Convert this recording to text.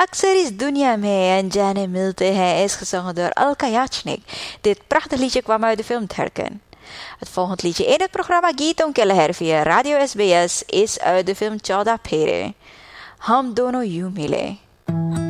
अक्सर इस दुनिया में अनजाने मिलते हैं is gezongen door Alka Yachnik. Dit prachtig liedje kwam uit de film Terken. Het volgende liedje in het programma Geeton Kelleher via Radio SBS is uit de film Chauda Pere. Ham dono yu mile.